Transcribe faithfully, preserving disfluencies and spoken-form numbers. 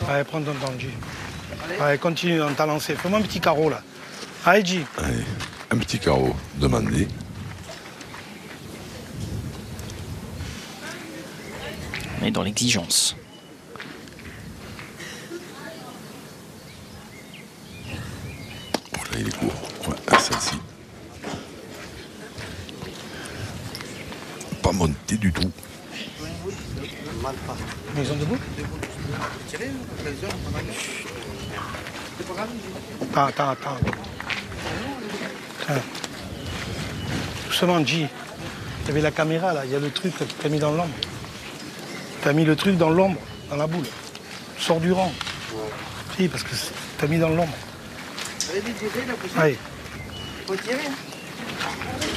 Allez, prends ton temps, G. Allez, continue dans ta lancée. Fais-moi un petit carreau, là. Allez, G. Allez, un petit carreau demandé. On est dans l'exigence. Oh là, il est court. Ouais, celle-ci. Pas monté du tout. Ils sont debout? Attends, attends, attends. Tiens. Doucement, G. Il y avait la caméra, là. Il y a le truc là, qui t'a mis dans l'ombre. T'as mis le truc dans l'ombre, dans la boule. Sors du rang. Si, parce que t'as mis dans l'ombre. Allez. Faut tirer.